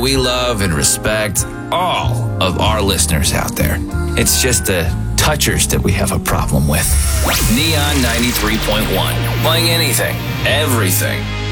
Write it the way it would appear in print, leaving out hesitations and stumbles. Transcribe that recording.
we love and respect all of our listeners out there. It's just the touchers that we have a problem with. Neon 93.1. Playing anything, everything.